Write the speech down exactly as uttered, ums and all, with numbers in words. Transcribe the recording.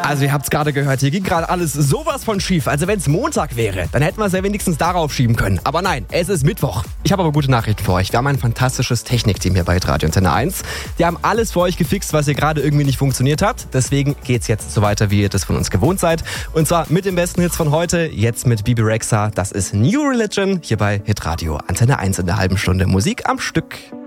Also ihr habt es gerade gehört, hier ging gerade alles sowas von schief. Also wenn es Montag wäre, dann hätten wir es ja wenigstens darauf schieben können. Aber nein, es ist Mittwoch. Ich habe aber gute Nachrichten für euch. Wir haben ein fantastisches Technikteam hier bei Radio Antenne eins. Die haben alles für euch gefixt, was hier gerade irgendwie nicht funktioniert hat. Deswegen geht's jetzt so weiter, wie ihr das von uns gewohnt seid. Und zwar mit den besten Hits von heute. Jetzt mit Bebe Rexha. Das ist New Religion hier bei Hitradio Antenne eins in der halben Stunde Musik am Stück.